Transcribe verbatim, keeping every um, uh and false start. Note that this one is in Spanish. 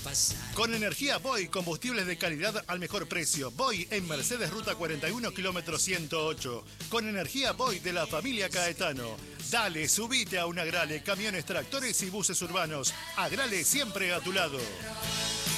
Con energía Boy, combustibles de calidad al mejor precio. Boy en Mercedes Ruta cuarenta y uno, kilómetro ciento ocho. Con energía Boy de la familia Caetano. Dale, subite a un Agrale, camiones, tractores y buses urbanos. Agrale siempre a tu lado.